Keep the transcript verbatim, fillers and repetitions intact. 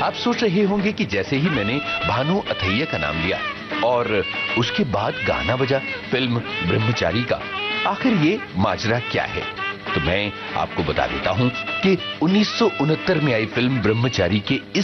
आप सोच रहे होंगे कि जैसे ही मैंने भानु अथैया का नाम लिया और उसके बाद गाना बजा फिल्म ब्रह्मचारी का, आखिर ये माजरा क्या है? तो मैं आपको बता देता हूं कि उन्नीस सौ उनहत्तर में आई फिल्म ब्रह्मचारी के इस